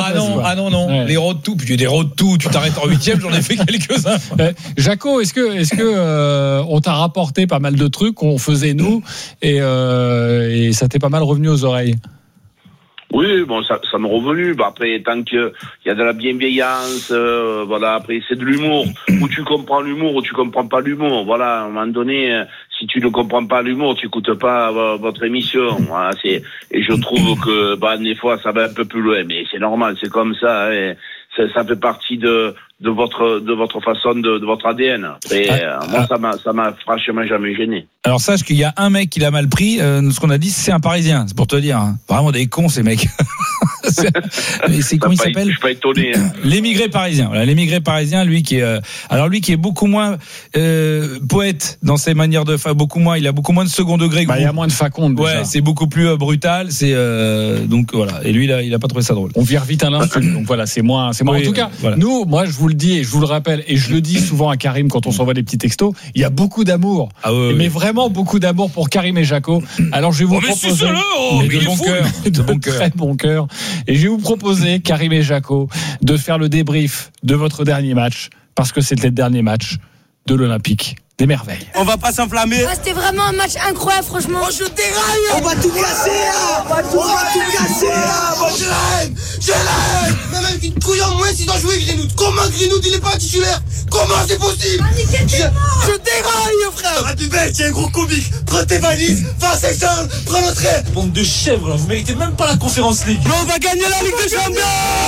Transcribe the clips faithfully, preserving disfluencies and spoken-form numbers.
Ah non, ah non, non. Ouais. Les road to, puis des road to, tu t'arrêtes en huitième, j'en ai fait quelques-uns. Euh, Jaco, est-ce que, est-ce que euh, on t'a rapporté pas mal de trucs qu'on faisait nous et, euh, et ça t'est pas mal revenu aux oreilles? Oui, bon, ça, ça m'est revenu. Bah, après, tant qu'il y a de la bienveillance, euh, voilà, après, c'est de l'humour. Où tu comprends l'humour, ou tu comprends pas l'humour. Voilà, à un moment donné, euh, si tu ne comprends pas l'humour, tu écoutes pas euh, votre émission. Voilà, c'est, et je trouve que, bah, des fois, ça va un peu plus loin. Mais c'est normal, c'est comme ça, hein. Ça, ça fait partie de, de votre, de votre façon, de, de votre A D N. Et ah, euh, moi, ah. ça m'a, ça m'a franchement jamais gêné. Alors sache qu'il y a un mec qui l'a mal pris. Euh, ce qu'on a dit, c'est un Parisien. C'est pour te dire. Hein. Vraiment des cons ces mecs. c'est, c'est comment il s'appelle? Je suis pas étonné. Hein. L'émigré parisien. Voilà, l'émigré parisien, lui qui est. Euh, alors lui qui est beaucoup moins euh, poète dans ses manières de. Enfin, beaucoup moins. Il a beaucoup moins de second degré. Bah, il y a moins de faconde. Ouais, déjà. C'est beaucoup plus euh, brutal. C'est euh, donc voilà. Et lui, là, il a pas trouvé ça drôle. On vire vite à l'insulte. Donc voilà, c'est moins. C'est moins. Oui, en tout cas, voilà. Nous, moi, je vous le dis et je vous le rappelle et je le dis souvent à Karim quand on s'envoie des petits textos. Il y a beaucoup d'amour. Ah ouais, mais ouais. Vraiment beaucoup d'amour pour Karim et Jaco. Alors je vais vous oh, proposer mais oh, mais de bon cœur, de bon cœur, très bon cœur. Et je vais vous proposer Karim et Jaco de faire le débrief de votre dernier match parce que c'était le dernier match de l'Olympique des Merveilles. On va pas s'enflammer. Ah, c'était vraiment un match incroyable, franchement. Oh, je déraille. On va tout casser là. On va tout, on va tout casser là. Moi, je l'aime. Je l'aime. Mais même qu'une couille en moins s'il doit jouer Greenwood. Comment Greenwood il est pas titulaire? Comment c'est possible? je, je déraille, frère. Ah, tu bête, c'est un gros comique. Prends tes valises, va Seychelles, prends le train. Bande de chèvres, vous méritez même pas la Conférence League. Mais on va gagner la Ligue des Champions.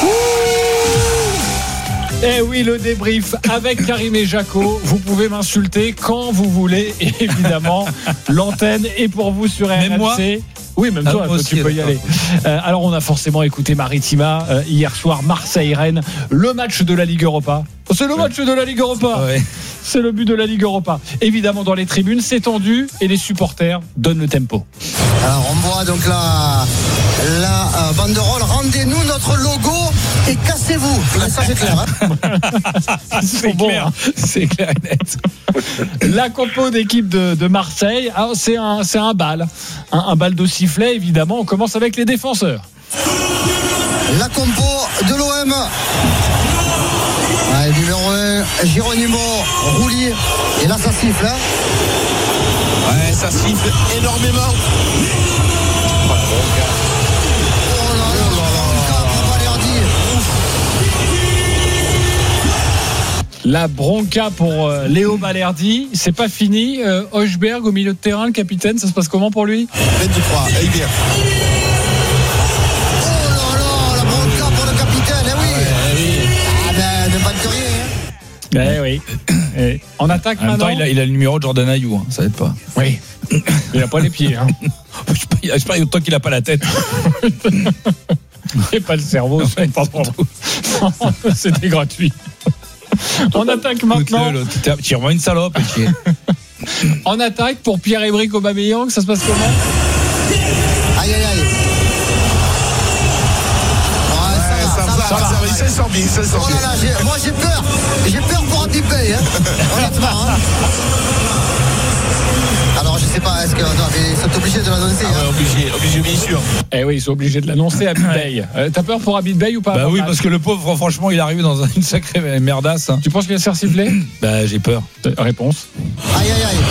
Eh oui, le débrief avec Karim et Jaco. Vous pouvez m'insulter quand vous voulez. Et évidemment, l'antenne est pour vous sur R M C. Même moi oui, même ah, toi, toi tu peux y aller. Euh, alors, on a forcément écouté Maritima euh, hier soir, Marseille-Rennes, le match de la Ligue Europa. C'est le match de la Ligue Europa. Ouais. C'est le but de la Ligue Europa. Évidemment, dans les tribunes, c'est tendu et les supporters donnent le tempo. Alors, on voit donc la, la euh, banderole. Rendez-nous notre logo et cassez-vous. Le message est clair. Hein c'est bon, clair. Hein. C'est clair et net. La compo d'équipe de, de Marseille, alors c'est un, c'est un bal. Un, un bal de sifflet, évidemment. On commence avec les défenseurs. La compo de l'O M. Ouais, numéro un, Geronimo Roulier. Et là, ça siffle. Hein. Ouais, ça siffle énormément. Oh là là là La bronca pour euh, Léo Balerdi. C'est pas fini. Euh, Hochberg au milieu de terrain, le capitaine, ça se passe comment pour lui? vingt-trois, et bien. Eh oui. Eh. En attaque en maintenant. Temps, il, a, il a le numéro de Jordan Ayew, hein, ça aide pas. Oui. Il a pas les pieds. Hein. Je sais pas autant qu'il a pas la tête. Et pas le cerveau. Non, c'est, pas C'était gratuit. En attaque maintenant. Tu revois une salope. En attaque pour Pierre-Emerick Aubameyang, ça se passe comment? Aïe aïe aïe. Ça va, ça sort bien, ça sort bien. Oh là là, j'ai, moi j'ai peur, j'ai peur pour un Pipay, hein. Honnêtement. Hein. Alors je sais pas, est-ce que non, mais ils sont obligés de l'annoncer. Ah ouais, hein. obligé, obligé bien sûr. Eh oui, ils sont obligés de l'annoncer à Abid Bey. Euh, t'as peur pour Abid Bey ou pas? Bah oui, parce que le pauvre, franchement, il est arrivé dans une sacrée merdasse. Hein. Tu penses qu'il va se faire siffler? Bah j'ai peur. Réponse. Aïe aïe aïe.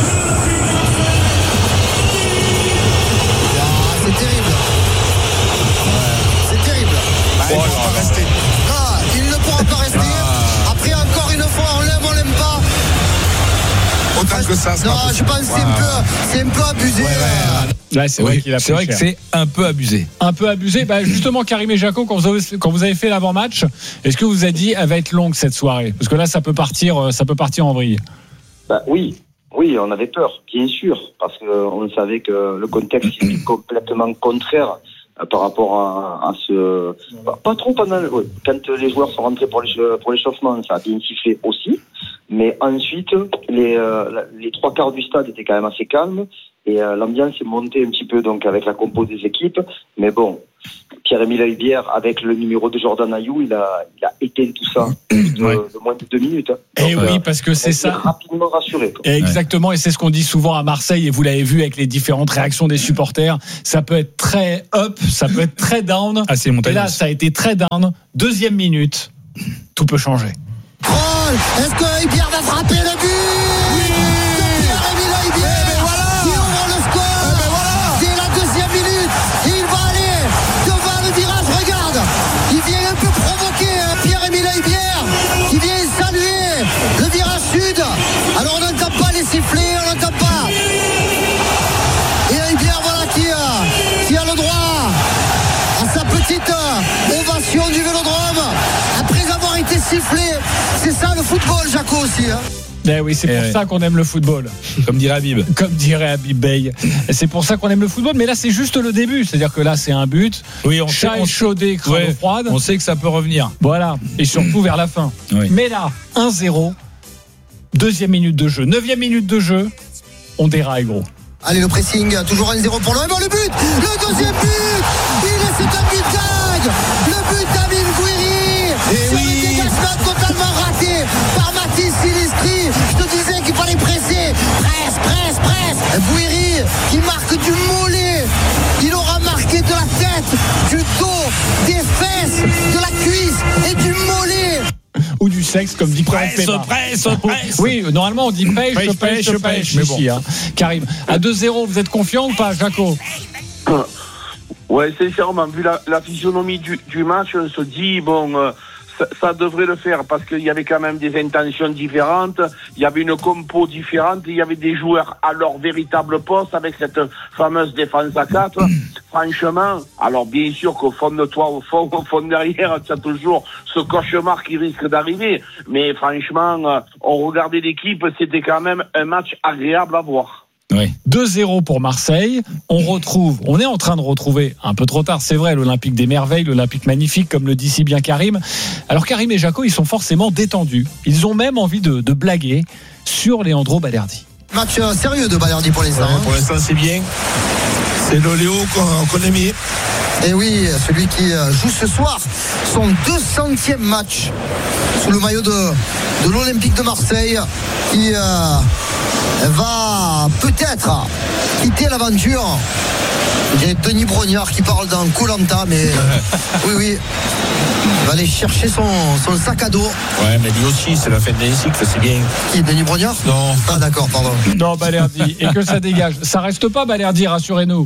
Ah, c'est terrible. C'est terrible. Bah, il ne pourra pas rester. Ah, il ne pourra pas rester. Ah. Après encore une fois, on l'aime, on l'aime pas. Autant que ça. Non, je pense que c'est, wow. un peu, c'est un peu abusé. Ouais, ouais. Ouais, c'est oui, vrai, qu'il a c'est vrai cher. que c'est un peu abusé. Un peu abusé. Bah, justement, Karim et Jaco, quand vous avez, quand vous avez fait l'avant-match, est-ce que vous avez dit elle va être longue cette soirée? Parce que là, ça peut partir, ça peut partir en vrille. Bah oui, oui, on avait peur, bien sûr, parce qu'on savait que le contexte était complètement contraire par rapport à, à ce... Pas trop pendant... Ouais, quand les joueurs sont rentrés pour, les, pour l'échauffement, ça a bien sifflé aussi. Mais ensuite, les, euh, les trois quarts du stade étaient quand même assez calmes. Et euh, l'ambiance est montée un petit peu donc avec la compo des équipes. Mais bon, Pierre-Emile Højbjerg, avec le numéro de Jordan Ayew, il a, il a éteint tout ça de, ouais. de moins de deux minutes. Et donc, oui, parce que c'est ça. Rapidement rassuré. Quoi. Exactement, et c'est ce qu'on dit souvent à Marseille, et vous l'avez vu avec les différentes réactions des supporters. Ça peut être très up, ça peut être très down. Ah, c'est et là, ça a été très down. Deuxième minute, tout peut changer. Roll, est-ce que Højbjerg va frapper le but? Alors on n'entend pas les sifflets, on n'entend pas. Et Højbjerg, voilà qui, euh, qui a le droit à sa petite euh, ovation du Vélodrome après avoir été sifflé. C'est ça le football, Jaco, aussi. Hein. Ben oui, c'est et pour ouais. ça qu'on aime le football. Comme dirait Habib. Comme dirait Habib Bey. C'est pour ça qu'on aime le football. Mais là, c'est juste le début. C'est-à-dire que là, c'est un but. Oui, on Chat sait, échaudé, crâne ouais, froide. On sait que ça peut revenir. Voilà. Et surtout vers la fin. Oui. Mais là, un zéro. Deuxième minute de jeu. Neuvième minute de jeu. On déraille, gros. Allez, le pressing. Toujours un zéro pour l'O M. Le but. Le deuxième but. Il est, c'est un but dingue. Le but d'Amine Gouiri. Sur oui. le dégagement totalement raté par Mathis Silistri. Je te disais qu'il fallait presser. Presse, presse, presse. Gouiri qui marque du mollet. Il aura marqué de la tête, du dos, des fesses, de la cuisse et du mollet. Ou du sexe, comme dit Presse, presse, presse. Oui, normalement on dit pêche, pêche, pêche, pêche, pêche mais bon. Ici, hein. Karim, à deux zéro, vous êtes confiant ou pas, Jaco? Ouais, sincèrement, vu la, la physionomie du, du match, on se dit, bon, euh, ça, ça devrait le faire, parce qu'il y avait quand même des intentions différentes, il y avait une compo différente, il y avait des joueurs à leur véritable poste, avec cette fameuse défense à quatre. Franchement, alors bien sûr qu'au fond de toi, au fond, au fond derrière, tu as toujours ce cauchemar qui risque d'arriver. Mais franchement, on regardait l'équipe, c'était quand même un match agréable à voir. Oui. deux zéro pour Marseille. On retrouve, on est en train de retrouver, un peu trop tard, c'est vrai, l'Olympique des merveilles, l'Olympique magnifique, comme le dit si bien Karim. Alors Karim et Jaco, ils sont forcément détendus. Ils ont même envie de, de blaguer sur Leandro Balerdi. Match euh, sérieux de Balerdi pour l'instant. Ouais, pour l'instant, c'est bien. C'est l'Oléo qu'on, qu'on aime. Et oui, celui qui joue ce soir son deux centième match sous le maillot de, de l'Olympique de Marseille, qui euh, va peut-être quitter l'aventure. Il y a Denis Brognard qui parle dans Koh-Lanta, mais oui, oui, il va aller chercher son, son sac à dos. Ouais, mais lui aussi, c'est la fin d'un cycle, c'est bien. Qui, Denis Brognard? Non. Ah d'accord, pardon. Non, Balerdi, et que ça dégage. Ça reste pas, Balerdi, rassurez-nous.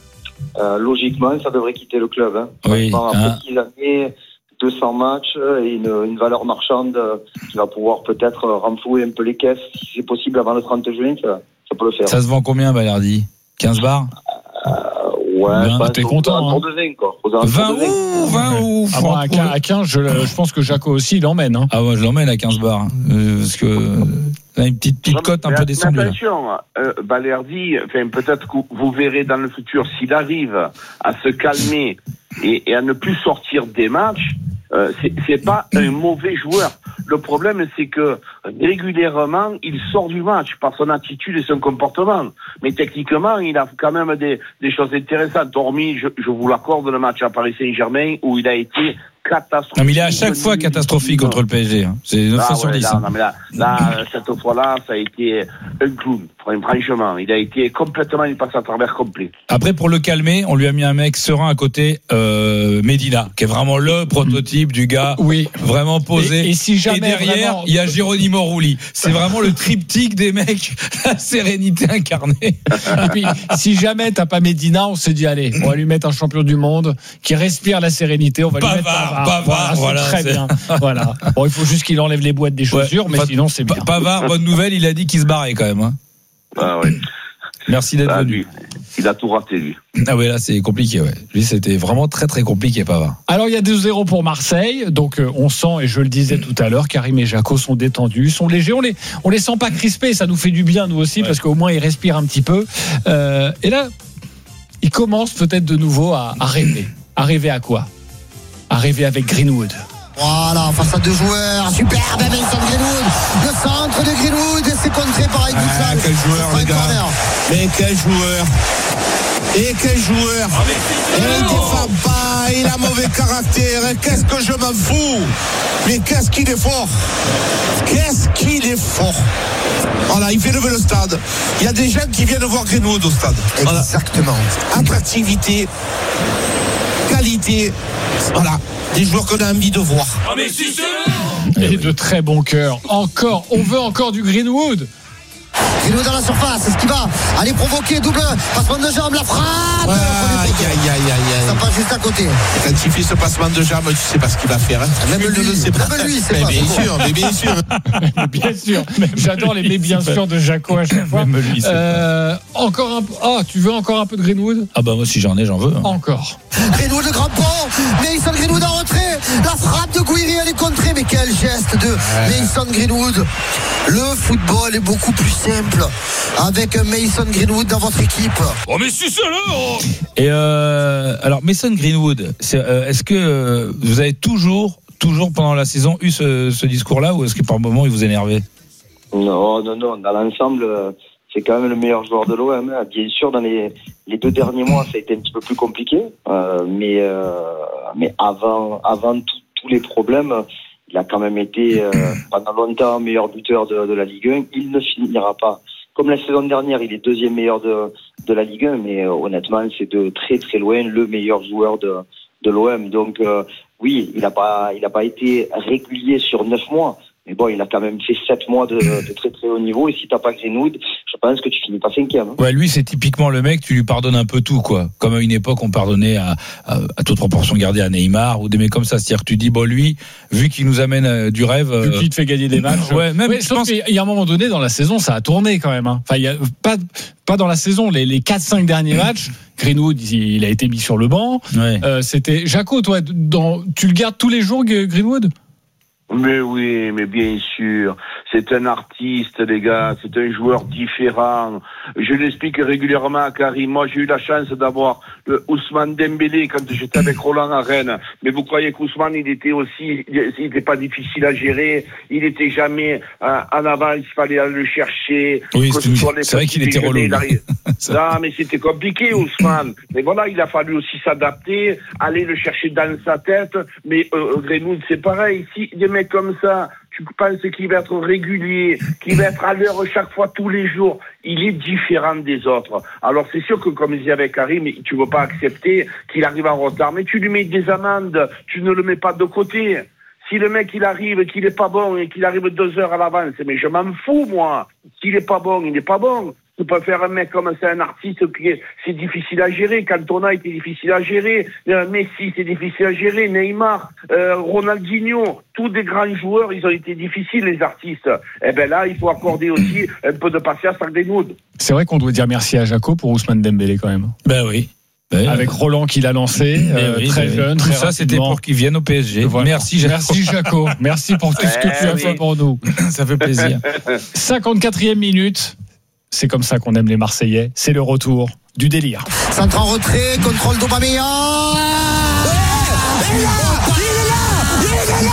Euh, logiquement, ça devrait quitter le club. Hein. Oui. Après hein. qu'il a mis deux cents matchs et une, une valeur marchande qui va pouvoir peut-être renflouer un peu les caisses, si c'est possible avant le trente juin, ça, ça peut le faire. Ça se vend combien, Balerdi? quinze bars? euh, Ouais, ben, t'es content. Hein. De vingt, quoi. vingt ou vingt ou ah bon, à quinze, je, je pense que Jaco aussi, il l'emmène. Hein. Ah ouais, je l'emmène à quinze bars. Euh, parce que là, une petite, petite cote un peu descendue. Mais attention, euh, Balerdi, enfin, peut-être que vous verrez dans le futur, s'il arrive à se calmer et, et à ne plus sortir des matchs, euh, c'est, c'est pas un mauvais joueur. Le problème, c'est que régulièrement, il sort du match par son attitude et son comportement. Mais techniquement, il a quand même des, des choses intéressantes. Hormis, je, je vous l'accorde, le match à Paris Saint-Germain où il a été catastrophique. Non, mais il est à chaque fois catastrophique contre le P S G. Hein. C'est neuf fois sur dix. Là, non, mais là, là, cette fois-là, ça a été un clown. Franchement, il a été complètement, il passe à travers complet. Après, pour le calmer, on lui a mis un mec serein à côté, euh, Medina, qui est vraiment le prototype du gars, oui, vraiment posé. Et, et si jamais et derrière, vraiment... il y a Geronimo Rulli. C'est vraiment le triptyque des mecs, la sérénité incarnée. Et puis, si jamais t'as pas Medina, on s'est dit, allez, on va lui mettre un champion du monde qui respire la sérénité. On va Pavard, lui mettre Pavard. Pavard, voilà, voilà, très c'est... bien. Voilà. Bon, il faut juste qu'il enlève les boîtes des chaussures, ouais, mais sinon c'est bien. Pavard, bonne nouvelle, il a dit qu'il se barrait quand même. Hein. Ah ouais. Merci d'être ah, venu. Lui, il a tout raté, lui. Ah oui, là, c'est compliqué, ouais. Lui, c'était vraiment très, très compliqué, Pavard. Alors, il y a deux zéro pour Marseille. Donc, euh, on sent, et je le disais tout à l'heure, Karim et Jaco sont détendus, sont légers. On les, on les sent pas crispés. Ça nous fait du bien, nous aussi, ouais, parce qu'au moins, ils respirent un petit peu. Euh, et là, ils commencent peut-être de nouveau à, à rêver. À rêver à quoi? À rêver avec Greenwood. Voilà, face à deux joueurs. Superbe, Mason Greenwood. Le centre de Greenwood et c'est contré par Aït Boussal. Ah, quel joueur, les gars. Mais quel joueur. Et quel joueur. Et il défend pas, il a mauvais caractère. Qu'est-ce que je m'en fous. Mais qu'est-ce qu'il est fort. Qu'est-ce qu'il est fort. Voilà, il fait lever le stade. Il y a des gens qui viennent voir Greenwood au stade. Voilà. Exactement. Attractivité, qualité, voilà, des joueurs qu'on a envie de voir. Oh mais si c'est Et de très bon cœur. Encore, on veut encore du Greenwood. Greenwood dans la surface, c'est ce qui va aller provoquer double passement de jambe, la frappe. Ouais, aïe, aïe, aïe, aïe. Ça passe juste à côté. Quand il fait ce passement de jambe, tu sais pas ce qu'il va faire. Hein. Même lui, ne sait pas. Même lui, c'est mais pas. Bien sûr, mais bien sûr. mais bien sûr. J'adore les mais bien sûr de Jaco à chaque fois. Même lui, euh, encore un. Ah, oh, tu veux encore un peu de Greenwood? Ah bah moi si j'en ai, j'en veux. Hein. Encore. Greenwood le grand pont. Mason Greenwood en retrait. La frappe de Guiri, elle est contrée. Mais quel geste de Mason Greenwood. Le football est beaucoup plus simple avec Mason Greenwood dans votre équipe. Oh mais si c'est là. Et euh, alors Mason Greenwood, c'est, euh, est-ce que euh, vous avez toujours, toujours pendant la saison eu ce, ce discours-là ou est-ce que par moment il vous énervait? Non, non, non. Dans l'ensemble, c'est quand même le meilleur joueur de l'O M. Bien sûr, dans les, les deux derniers mois, ça a été un petit peu plus compliqué, euh, mais euh, mais avant, avant tout, tous les problèmes. Il a quand même été euh, pendant longtemps meilleur buteur de, de la Ligue un. Il ne finira pas. Comme la saison dernière, il est deuxième meilleur de, de la Ligue un, mais euh, honnêtement, c'est de très très loin le meilleur joueur de, de l'O M. Donc euh, oui, il n'a pas, il a pas été régulier sur neuf mois. Mais bon, il a quand même fait sept mois de, de très très haut niveau. Et si t'as pas Greenwood, je pense que tu finis pas cinquième. Hein. Ouais, lui, c'est typiquement le mec, tu lui pardonnes un peu tout, quoi. Comme à une époque, on pardonnait à, à, à toute proportion gardée à Neymar ou des mecs comme ça. C'est-à-dire que tu dis, bon, lui, vu qu'il nous amène euh, du rêve. Vu qu'il te fait gagner des matchs. ouais, même, ouais, je pense qu'il y a un moment donné, dans la saison, ça a tourné quand même, hein. Enfin, il y a pas, pas dans la saison, les, les quatre cinq derniers matchs. Greenwood, il a été mis sur le banc. Ouais. Euh, c'était, Jaco, toi, dans, tu le gardes tous les jours, Greenwood? Mais oui, mais bien sûr. C'est un artiste, les gars. C'est un joueur différent. Je l'explique régulièrement à Karim. Moi, j'ai eu la chance d'avoir le Ousmane Dembélé quand j'étais avec Roland à Rennes. Mais vous croyez qu'Ousmane, il était aussi, il n'était pas difficile à gérer. Il était jamais euh, en avant. Il fallait aller le chercher. Oui, c'est, c'est vrai qu'il était relou. Non, mais c'était compliqué, Ousmane. Mais voilà, il a fallu aussi s'adapter, aller le chercher dans sa tête. Mais euh, Greenwood, c'est pareil. Si des mecs comme ça, tu penses qu'il va être régulier, qu'il va être à l'heure chaque fois, tous les jours, il est différent des autres. Alors c'est sûr que, comme je disais avec Karim, tu ne veux pas accepter qu'il arrive en retard, mais tu lui mets des amendes, tu ne le mets pas de côté. Si le mec il arrive, qu'il est pas bon et qu'il arrive deux heures à l'avance, mais je m'en fous moi. S'il est pas bon, il n'est pas bon. Tu peux faire un mec comme ça, un artiste qui est, c'est difficile à gérer. Cantona était difficile à gérer. Euh, Messi, c'est difficile à gérer. Neymar, euh, Ronaldinho, tous des grands joueurs, ils ont été difficiles, les artistes. Eh ben là, il faut accorder aussi un peu de patience à Greenwood. C'est vrai qu'on doit dire merci à Jaco pour Ousmane Dembélé quand même. Ben oui. Ben, avec Roland qui l'a lancé, euh, oui, très jeune, tout très ça, rapidement. C'était pour qu'il vienne au P S G. Voilà. Merci, Jaco. Merci, Jaco. Merci pour tout ce que tu as fait pour nous. Ça fait plaisir. cinquante-quatrième minute. C'est comme ça qu'on aime les Marseillais. C'est le retour du délire. Centre en retrait, contrôle d'Aubameyang. Il est là, il est là, il est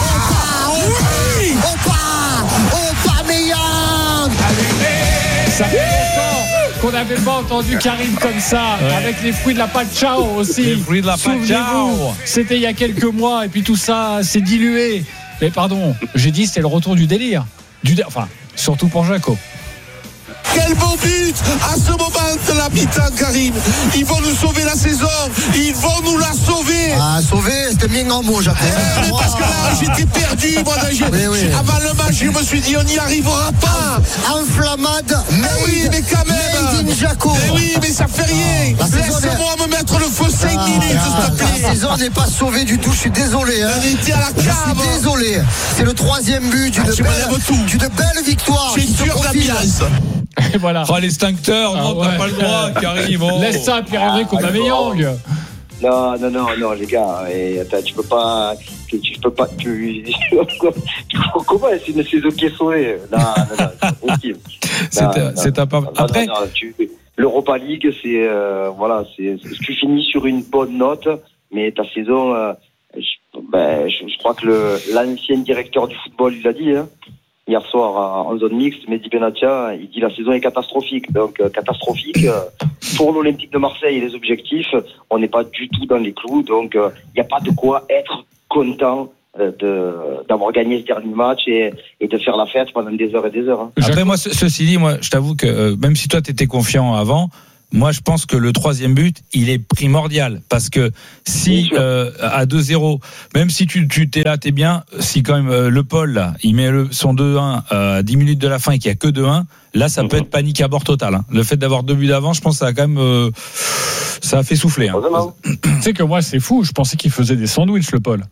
là. Opa, Aubameyang. Ça fait longtemps qu'on n'avait pas entendu Karim comme ça, ouais. Avec les fruits de la Pachao aussi. Les fruits de la Pachao. C'était il y a quelques mois et puis tout ça s'est dilué. Mais pardon, j'ai dit c'est le retour du délire. Du dé... Enfin, surtout pour Jaco. Quel beau but à ce moment de la mi-temps, Karim. Ils vont nous sauver la saison. Ils vont nous la sauver. Ah, sauver, c'était bien en mot, Jacques. Euh, mais parce que là, j'étais perdu. Moi, je, oui, oui. Avant le match, je me suis dit, on n'y arrivera pas. Enflammade. Mais oui, mais quand même. Made in Jaco. Mais oui, mais ça fait rien. Ah, laisse-moi est... me mettre le feu cinq ah, minutes, ah, s'il te plaît. La saison n'est pas sauvée du tout. Je suis désolé. Hein. On était à la cave. Je suis désolé. C'est le troisième but d'une, ah, belle, d'une belle victoire. Je suis sûr d'ambiance. Et voilà. Oh, l'extincteur, ah, non, ouais. T'as pas le droit, Karim. Oh. Laisse ça à Pierre-Emerick Aubameyang. Non, non, non, non, les gars. Et, attends, tu peux pas. Tu, tu peux pas. Tu, comment c'est une saison qui est sauvée? Non, non, non, c'est possible. C'est, non, un, c'est non, un pas. Non, après. Non, non, tu, L'Europa League, c'est. Euh, voilà, c'est, tu finis sur une bonne note, mais ta saison. Euh, je, ben, je, je crois que le, l'ancien directeur du football, il l'a dit, hein, hier soir en zone mixte, Mehdi Benatia, il dit la saison est catastrophique. Donc euh, catastrophique euh, pour l'Olympique de Marseille et les objectifs, on n'est pas du tout dans les clous. Donc il euh, n'y a pas de quoi être content euh, de, d'avoir gagné ce dernier match et, et de faire la fête pendant des heures et des heures. Hein. Après moi, ce, ceci dit, moi je t'avoue que euh, même si toi tu étais confiant avant, moi, je pense que le troisième but, il est primordial parce que si euh, à deux zéro, même si tu tu t'es là, t'es bien. Si quand même euh, le Paul là, il met le, son deux un à dix minutes de la fin et qu'il y a que deux un, là, ça mm-hmm. peut être panique à bord total. Hein. Le fait d'avoir deux buts d'avant, je pense, que ça a quand même, euh, ça a fait souffler. Hein. Tu sais que moi, c'est fou. Je pensais qu'il faisait des sandwichs, le Paul.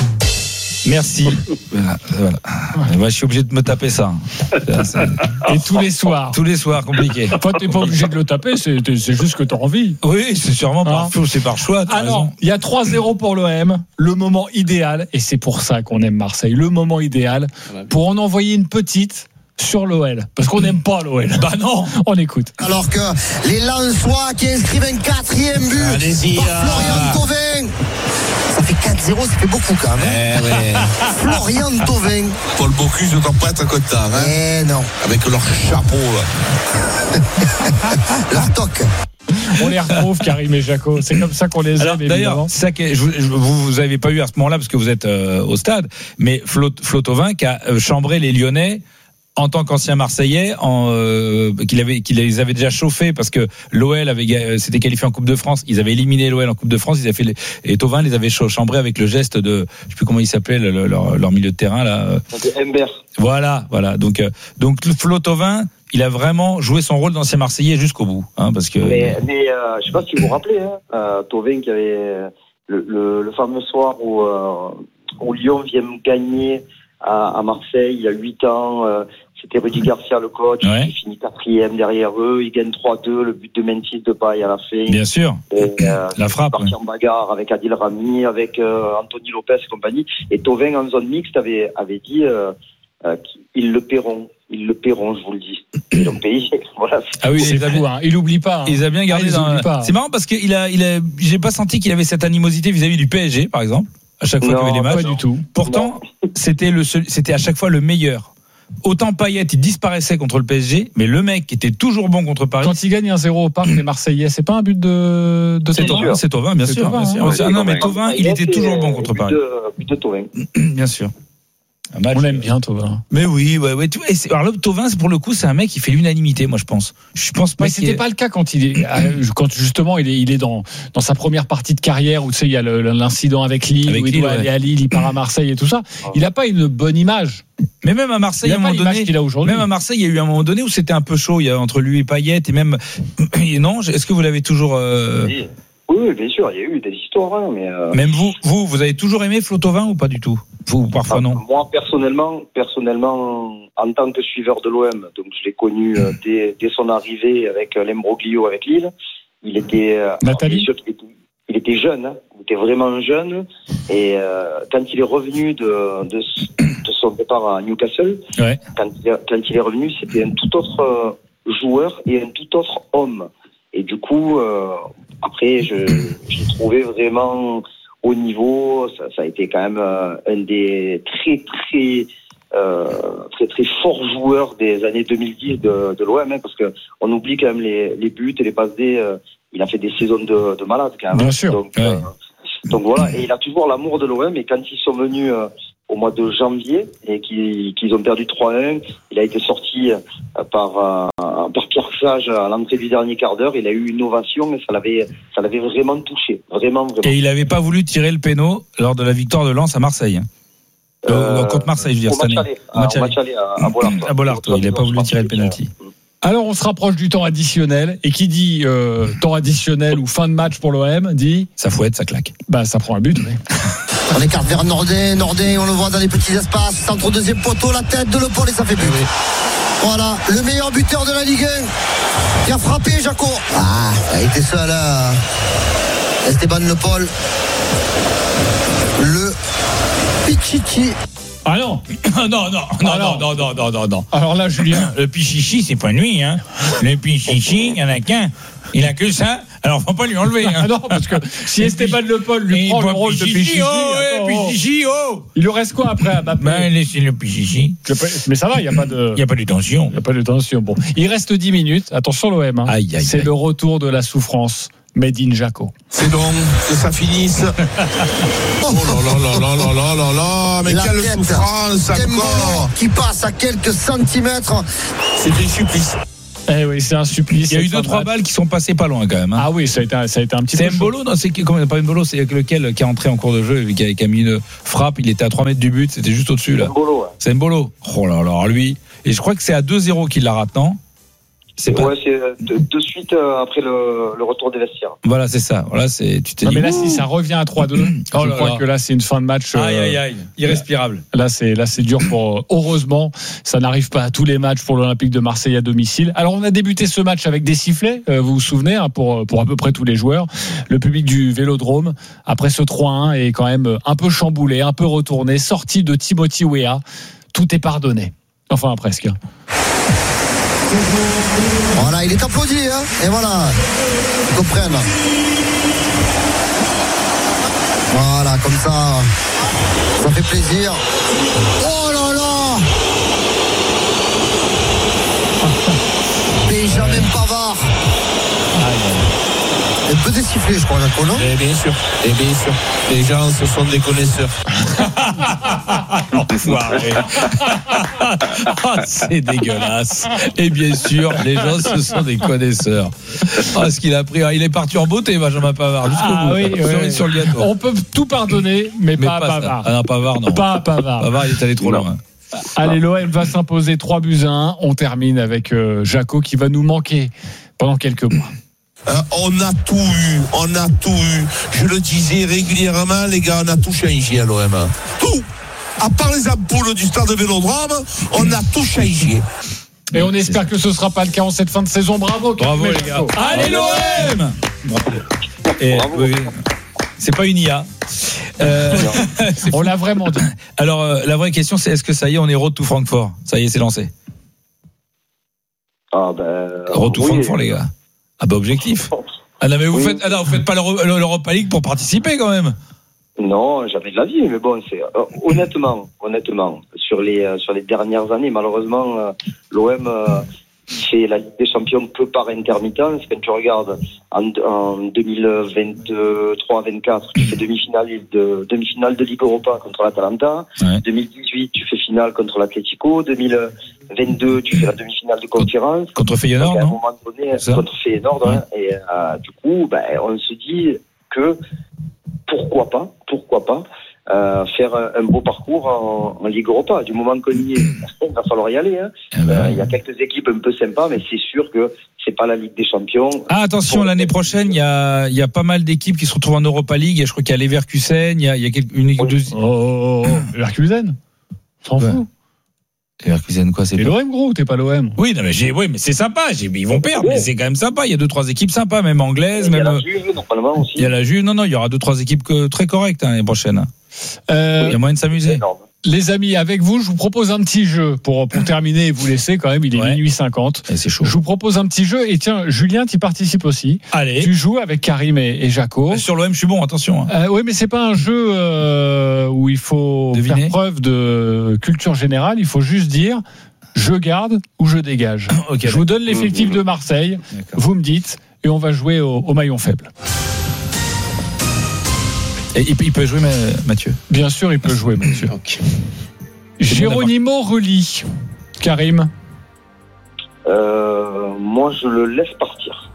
Merci. Voilà, voilà. Moi, je suis obligé de me taper ça. Et tous les soirs. Tous les soirs, compliqué. Enfin, t'es pas obligé de le taper, c'est, c'est juste que t'as envie. Oui, c'est sûrement par, hein c'est par choix. Alors, il y a trois zéro pour l'O M, le moment idéal, et c'est pour ça qu'on aime Marseille, le moment idéal pour en envoyer une petite sur l'O L, parce qu'on n'aime pas l'O L. Bah non, on écoute. Alors que les Lensois qui inscrivent un quatrième but Allez-y, par Florian Thauvin. Ça fait quatre zéro, ça fait beaucoup quand même. Eh ouais. Florian Thauvin. Paul Bocuse ne doit pas être content. Hein, eh non. avec leur chapeau là. Leur toque. On les retrouve, Karim et Jaco. C'est comme ça qu'on les Alors, aime. D'ailleurs, c'est ça que je, je, vous vous avez pas eu à ce moment-là parce que vous êtes euh, au stade, mais Flo, Flo Thauvin qui a euh, chambré les Lyonnais en tant qu'ancien Marseillais, en, euh, qu'il avait, qu'il les avait déjà chauffés parce que l'O L avait euh, s'était qualifié en Coupe de France. Ils avaient éliminé l'O L en Coupe de France. Ils avaient fait les, et Thauvin les avait chambrés avec le geste de, je sais plus comment il s'appelait, le, le, leur, leur milieu de terrain là. Ember. Voilà, voilà. Donc, euh, donc Flo Thauvin, il a vraiment joué son rôle d'ancien Marseillais jusqu'au bout, hein, parce que. Mais, mais euh, je sais pas si vous vous rappelez, hein, euh, Thauvin qui avait le, le, le fameux soir où, euh, où Lyon vient gagner à, à Marseille il y a huit ans. Euh, C'était Rudy Garcia le coach, ouais. Il finit quatrième derrière eux, il gagne trois deux, le but de Memphis Depay à la fin. Bien sûr. Et, euh, la frappe. Parti ouais. en bagarre avec Adil Rami, avec euh, Anthony Lopez et compagnie. Et Thauvin en zone mixte avait avait dit euh, euh, qu'ils le paieront, ils le paieront, je vous le dis. Ils l'ont payé. Voilà. Ah oui, c'est fou. Hein. Il oublie pas. Hein. Il a bien gardé. Ah, dans... pas. C'est marrant parce qu'il a, il a, j'ai pas senti qu'il avait cette animosité vis-à-vis du P S G, par exemple. À chaque fois non, qu'il y avait les matchs. Pas du tout. Pourtant, non. c'était le, seul, c'était à chaque fois le meilleur. Autant Payet, il disparaissait contre le P S G, mais le mec était toujours bon contre Paris. Quand il gagne un zéro au parc, les Marseillais, c'est pas un but de, de c'est Thauvin, c'est Thauvin, bien sûr. Bien sûr. Ah, non, mais Thauvin, il était toujours bon contre Paris. But de Thauvin. Bien sûr. Match, on l'aime bien Thauvin. Mais oui, ouais, ouais. Alors là, Thauvin, pour le coup, c'est un mec qui fait l'unanimité, moi je pense. Je pense pas. Mais c'était est... pas le cas quand il est, quand justement il est, il est dans dans sa première partie de carrière où tu sais il y a le, l'incident avec Lille, avec où il Lille, doit ouais. aller à Lille, il part à Marseille et tout ça. Il a pas une bonne image. Mais même à Marseille, à un moment donné, qu'il a aujourd'hui. Même à Marseille, il y a eu un moment donné où c'était un peu chaud, il y a entre lui et Payet et même non. Est-ce que vous l'avez toujours euh... oui. Oui, bien sûr, il y a eu des histoires, hein, mais. Euh... Même vous, vous, vous avez toujours aimé Flo Thauvin ou pas du tout? Vous, parfois non. Moi, personnellement, personnellement, en tant que suiveur de l'O M, donc je l'ai connu euh, dès, dès son arrivée avec euh, l'imbroglio avec Lille. Il était. Euh, Nathalie. Alors, il, était il était jeune, hein, il était vraiment jeune, et euh, quand il est revenu de, de, de son départ à Newcastle, ouais. quand, il, quand il est revenu, c'était un tout autre euh, joueur et un tout autre homme. Et du coup, euh, après, je, j'ai trouvé vraiment au niveau, ça, ça a été quand même euh, un des très très euh, très très forts joueurs des années deux mille dix de, de l'O M, hein, parce que on oublie quand même les, les buts et les passes D. Euh, il a fait des saisons de, de malade quand même. Bien sûr. Donc, ouais. euh, donc voilà, et il a toujours l'amour de l'O M. Et quand ils sont venus euh, au mois de janvier et qu'ils, qu'ils ont perdu trois un, il a été sorti euh, par euh, par Pierre Sage à l'entrée du dernier quart d'heure. Il a eu une ovation et ça l'avait ça l'avait vraiment touché, vraiment vraiment. Et il n'avait pas voulu tirer le péno lors de la victoire de Lens à Marseille. Euh, contre Marseille, je veux dire, cette année. Au match aller à, à Bollard. À Bollard, il n'a pas voulu tirer le pénalty. Alors on se rapproche du temps additionnel, et qui dit euh, temps additionnel ou fin de match pour l'O M dit ça fouette, ça claque. Bah ça prend un but. Mais... On écarte vers Nordin, Nordin, on le voit dans les petits espaces, centre deuxième poteau, la tête de Le Paul et ça fait but. Oui. Voilà, le meilleur buteur de la Ligue un qui a frappé Jaco. Ah, il était seul là. Esteban Le Paul. Le Pichichi. Ah non. non, non, non, Alors, non, non, non, non, non. Alors là, Julien. Le pichichi, c'est pas lui, hein. Le pichichi, il n'y en a qu'un. Il a que ça. Alors, faut pas lui enlever. Hein. Ah non, parce que si Esteban Le Paul lui prend le rôle de pichichi, oh, ouais, pichichi, oh. Il lui reste quoi après à Mbappé? Ben, laissez le pichichi. Mais ça va, il n'y a pas de. Il n'y a pas de tension. Il n'y a pas de tension. Bon, il reste dix minutes. Attention l'O M. Hein. Aïe, aïe, c'est aïe. le retour de la souffrance. Made in Jaco. C'est donc que ça finisse. Oh là là là là là là là là. Mais La quelle tête. souffrance encore. Qui passe à quelques centimètres. C'est un supplice. Eh oui, c'est un supplice. Il y a eu deux, trois balles qui sont passées pas loin quand même. Hein. Ah oui, ça a été, un, ça a été un petit c'est peu. C'est Mbolo, non, c'est comment, pas Mbolo, c'est lequel qui est entré en cours de jeu, qui a, qui a mis une frappe, il était à trois mètres du but, c'était juste au-dessus là. Mbolo, ouais. C'est Mbolo. Oh là là, lui. Et je crois que c'est à deux zéro qu'il la rate, non? C'est pas... Ouais, c'est de, de suite euh, après le, le retour des vestiaires. Voilà, c'est ça. Voilà, c'est. Tu t'es non, dit, mais là, si ça revient à trois deux, oh je là crois là. que là, c'est une fin de match. Aïe, aïe, aïe. Irrespirable. Là, c'est, là, c'est dur pour. Heureusement, ça n'arrive pas à tous les matchs pour l'Olympique de Marseille à domicile. Alors, on a débuté ce match avec des sifflets, euh, vous vous souvenez, hein, pour, pour à peu près tous les joueurs. Le public du Vélodrome, après ce trois un, est quand même un peu chamboulé, un peu retourné, sorti de Timothy Weah. Tout est pardonné. Enfin, presque. Voilà, il est applaudi, hein. Et voilà, ils comprennent. Voilà, comme ça, ça fait plaisir. Oh là là. Benjamin Pavard. Un peu désifflé, je crois, Jaco, non? Et bien sûr, et bien sûr. Les gens, ce sont des connaisseurs. Enfoiré. Oh, c'est dégueulasse. Et bien sûr, les gens, ce sont des connaisseurs. Oh, ce qu'il a pris. Il est parti en beauté, Benjamin Pavard. Jusqu'au Ah, bout. oui, Sur, oui. sur le gâteau. On peut tout pardonner, mais, Mais pas, pas à ça. Pavard. Ah non, Pavard, non. Pas à Pavard. Pavard, il est allé trop Non. loin. Allez, l'O M va s'imposer trois buts à un. On termine avec euh, Jaco qui va nous manquer pendant quelques mois. Euh, on a tout eu, on a tout eu. Je le disais régulièrement, les gars, on a tout changé à l'O M. Tout. À part les ampoules du stade de Vélodrome, on a tout changé. Et on espère que ce ne sera pas le cas en cette fin de saison. Bravo, Bravo, Karim les gars. Jaco. Allez, l'O M. Et, Bravo. oui, c'est pas une I A. Euh, c'est On fou. l'a vraiment dit. Alors, euh, la vraie question, c'est est-ce que ça y est, on est road to Francfort? Ça y est, c'est lancé. Ah ben. Road to oui. Francfort, les gars. Ah bah objectif. Ah non mais vous Oui. faites, ah non, vous faites pas l'Euro- l'Europa League pour participer quand même. Non, jamais de la vie, mais bon, c'est euh, honnêtement, honnêtement, sur les euh, sur les dernières années, malheureusement, euh, l'O M euh, fait la Ligue des Champions que par intermittence. Quand tu regardes en, en deux mille vingt-trois vingt-quatre, tu fais demi-finale de demi-finale de Ligue Europa contre l'Atalanta. Ouais. deux mille dix-huit, tu fais finale contre l'Atlético. deux mille vingt-deux, tu fais la demi-finale de conférence. Contre Feyenoord, Donc, à un non? moment donné, C'est ça. contre Feyenoord, hein, et euh, du coup, ben, on se dit que pourquoi pas, pourquoi pas euh, faire un, un beau parcours en, en Ligue Europa. Du moment qu'on y est, il va falloir y aller. Hein. Ah bah, Euh, il y a quelques équipes un peu sympas, mais c'est sûr que c'est pas la Ligue des Champions. Ah attention, Bon, l'année prochaine, il y a, il y a pas mal d'équipes qui se retrouvent en Europa League. Et je crois qu'il y a Leverkusen, il y a, il y a quelques- une équipe de. Oh, oh, oh. Leverkusen s'en Ouais. fout. Leverkusen quoi, c'est T'es pas- l'O M, gros, t'es pas l'O M. Oui, non mais j'ai, oui, mais c'est sympa. J'ai, ils vont perdre, Ouais. mais c'est quand même sympa. Il y a deux trois équipes sympas, même anglaises, Il y a même. la Juve, normalement aussi. Il y a la Juve. Non non, il y aura deux trois équipes que, très correctes hein, l'année prochaine. Euh, Il y a moyen de C'est s'amuser. énorme. les amis, avec vous, je vous propose un petit jeu pour, pour terminer et vous laisser quand même. Il est Ouais. minuit cinquante. Et c'est chaud. Je vous propose un petit jeu. Et tiens, Julien, tu participes aussi. Allez. Tu joues avec Karim et, et Jaco. Sur l'O M, je suis bon. Attention. hein. Euh, oui, mais c'est pas un jeu euh, où il faut Deviner. faire preuve de culture générale. Il faut juste dire je garde ou je dégage. Ok. Je vous donne l'effectif de Marseille. D'accord. Vous me dites et on va jouer au, au maillon faible. Et il, peut- il peut jouer, mais, Mathieu. Bien sûr, il peut jouer, Mathieu. Géronimo Rulli. Karim. Euh, moi, je le laisse partir.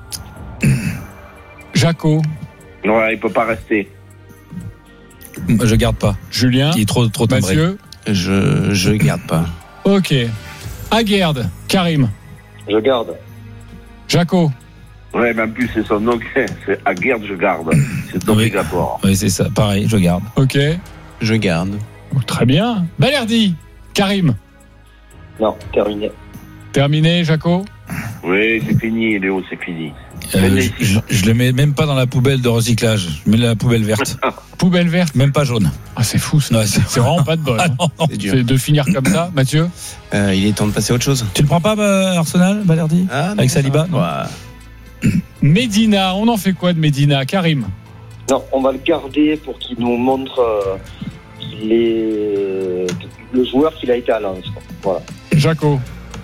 Jaco. Ouais, il peut pas rester. Je garde pas. Julien. Il est trop, trop timbré. Mathieu. Je, je garde pas. Ok. Aguerd. Karim. Je garde. Jaco. Ouais, mais en plus, c'est son nom, c'est à garde, je garde. C'est obligatoire. Oui, c'est ça. Pareil, je garde. Ok. Je garde. Oh, très bien. Balerdi. Karim. Non, terminé. Terminé, Jaco. Oui, c'est fini, Léo, c'est fini. Euh, je, je le mets même pas dans la poubelle de recyclage. Je mets la poubelle verte. Poubelle verte, même pas jaune. Ah, c'est fou ça. Ouais, c'est... c'est vraiment pas de bol. Ah, non, non. C'est, c'est de finir comme ça, Mathieu. Euh, il est temps de passer à autre chose. Tu le prends pas, bah, Arsenal, Balerdi, ah, avec Saliba. Ouais. Medina, on en fait quoi de Medina, Karim? Non, on va le garder pour qu'il nous montre euh, les... le joueur qu'il a été à Lens. Voilà. Jaco.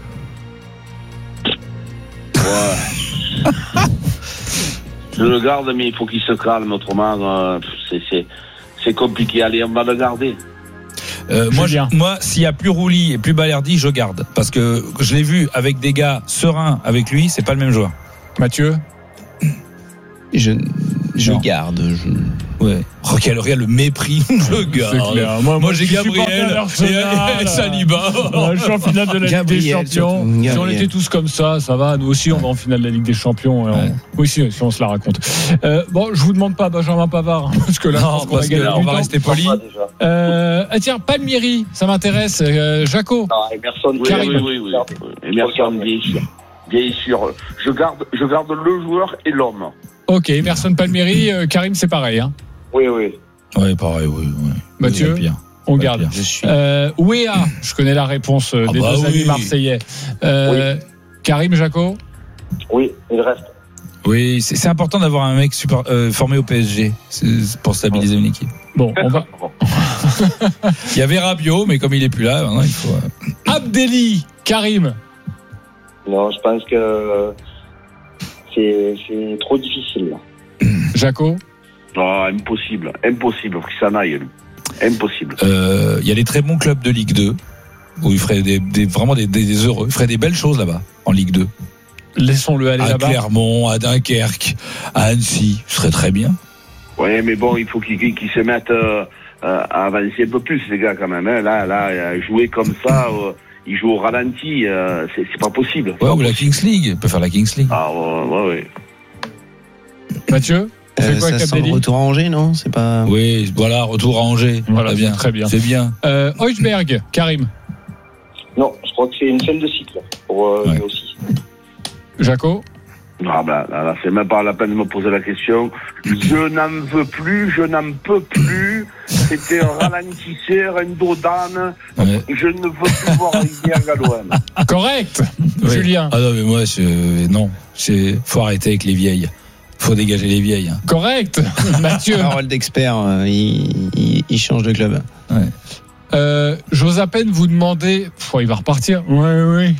Ouais. Je le garde, mais il faut qu'il se calme, autrement euh, c'est, c'est, c'est compliqué. Allez, on va le garder. Euh, moi, je, moi, s'il y a plus Rouli et plus Balerdi, je garde, parce que je l'ai vu avec des gars sereins avec lui, c'est pas le même joueur. Mathieu, je, je garde. Je... Ouais. Regarde, regarde le mépris. Je garde. Moi, moi, moi j'ai Gabriel et, et Saliba. Je suis en finale de la Gabriel, Ligue des Champions. Si on était tous comme ça, ça va. Nous aussi, on va en finale de la Ligue des Champions. Et on... ouais. Oui, si, si on se la raconte. Euh, bon, je vous demande pas Benjamin Pavard, parce que là, non, parce parce que là on va rester poli. Euh, ah, tiens, Palmieri, ça m'intéresse. Euh, Jaco. Non, Emerson, oui, oui, oui, oui, oui. Emerson, bien sûr. Bien sûr. Je garde, je garde le joueur et l'homme. Ok, Emerson, Palmieri, euh, Karim, c'est pareil, hein. Oui, oui. Oui, pareil, oui. oui. Mathieu, on ouais, garde. Je suis... euh, Ouéa, je connais la réponse euh, ah des bah deux oui. amis marseillais. Euh, oui. Karim, Jaco. Oui, il reste. Oui, c'est, c'est important d'avoir un mec super, euh, formé au P S G c'est pour stabiliser une équipe. Bon, on va. Il y avait Rabiot, mais comme il est plus là, maintenant, il faut. Euh... Abdelli, Karim. Non, je pense que c'est, c'est trop difficile là. Jaco. Non, impossible, impossible, faut qu'il s'en aille, lui. Impossible. Il euh, y a des très bons clubs de Ligue deux où il ferait des, des, vraiment des, des, des heureux. Il ferait des belles choses là-bas, en Ligue deux. Laissons-le aller à là-bas. À Clermont, à Dunkerque, à Annecy, ce serait très bien. Oui, mais bon, il faut qu'ils, qu'ils se mettent euh, à avancer un peu plus, les gars, quand même. Hein. Là, là, jouer comme ça, euh, ils jouent au ralenti, euh, c'est, c'est pas possible. Ouais, ou la Kings League, il peut faire la Kings League. Ah, ouais, ouais, ouais. Mathieu? Euh, quoi, ça sent le retour à Angers, non? C'est pas. Oui, voilà, retour à Angers. Voilà, c'est bien. Très bien. C'est bien. Euh, Heusberg, Karim. Non, je crois que c'est une fin de cycle pour euh, ouais. lui aussi. Jaco. Ah ben, là, là, c'est même pas la peine de me poser la question. Je n'en veux plus, je n'en peux plus. C'était un ralentisseur, un dodane. Ouais. Je ne veux plus voir Rivière Galouane. Correct, ouais. Julien. Ah non, mais moi, je... non. C'est... Faut arrêter avec les vieilles. Faut dégager les vieilles. Hein. Correct, Mathieu. Parole d'expert, euh, il, il, il change de club. Ouais. Euh, j'ose à peine vous demander. Pff, il va repartir. Oui, oui.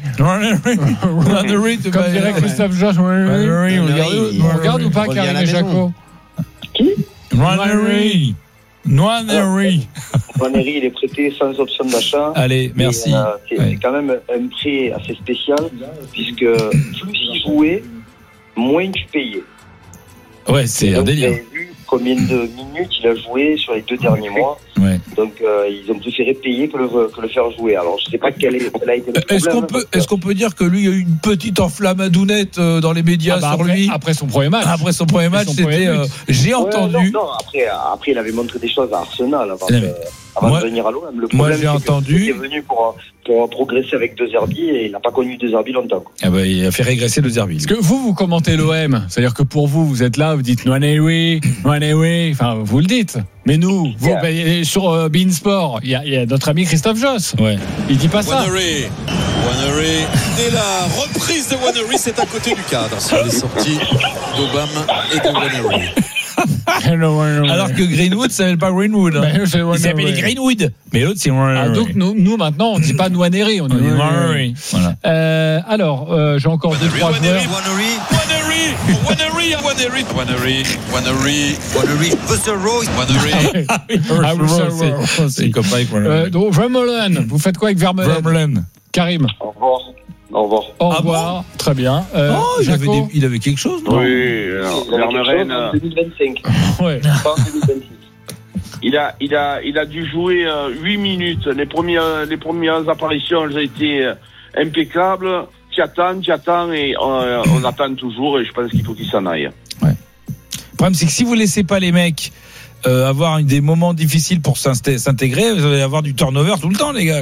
Comme dirait Christophe Josh. Oui, oui. On regarde, on regarde ou pas Karim et Jaco? Qui? Noinery. Noinery. Noinery, il est prêté sans option d'achat. Allez, merci. Et, euh, c'est, ouais. c'est quand même un prêt assez spécial, puisque plus il jouait, moins tu payais. Ouais, c'est donc, un délire. Vous avez vu combien de minutes il a joué sur les deux derniers mois. Ouais. Donc, euh, ils ont préféré payer que le, que le faire jouer. Alors, je ne sais pas quel, est, quel a été le problème. Est-ce qu'on peut, est-ce qu'on peut dire que lui, il y a eu une petite enflammadounette dans les médias ah bah sur après, lui après son premier match. Après son premier match, son c'était. Premier euh, j'ai ouais, entendu. Non, non, après, après, il avait montré des choses à Arsenal avant, de, avant moi, de venir à l'O M. Le problème, moi, j'ai c'est entendu. Il est venu pour, pour progresser avec De Zerbi et il n'a pas connu De Zerbi longtemps. Ah bah, il a fait régresser De Zerbi. Parce que vous, vous commentez l'O M. C'est-à-dire que pour vous, vous êtes là, vous dites Noanewi, Noanewi. Enfin, vous le dites. Mais nous, vous, yeah. bah, sur euh, Beansport, il y, y a notre ami Christophe Joss. Ouais. Il dit pas ça. Wannery. Wannery. Dès la reprise de Wannery, c'est à côté du cadre. Sur les sorties d'Obama et de Wannery. Alors que Greenwood s'appelle pas Greenwood. Hein. Il s'appelle Greenwood. Mais l'autre c'est ah, donc nous, nous maintenant on dit pas Noanery, on dit Wannery. Voilà. Euh, alors euh, j'ai encore deux trois joueurs. Wannery, Wannery, Wannery, Wannery, Wannery, Wannery, Wannery, Busseroy, Wannery. Ah oui, c'est copain avec Wannery. Donc Vermeulen, vous faites quoi avec Vermeulen? Vermeulen. Karim. Au revoir. Au revoir. Au revoir. Ah bon très bien. Euh, oh, il avait, des, il avait quelque chose, non? Oui, Vermeulen. En deux mille vingt-cinq. Ouais. Pas en deux mille vingt-six. Il a, il a, il a dû jouer euh, huit minutes. Les premières, les premières apparitions, elles ont été euh, impeccables. Tu attends, tu attends et euh, on attend toujours. Et je pense qu'il faut qu'il s'en aille. Ouais. Le problème, c'est que si vous laissez pas les mecs euh, avoir des moments difficiles pour s'intégrer, vous allez avoir du turnover tout le temps, les gars, quoi.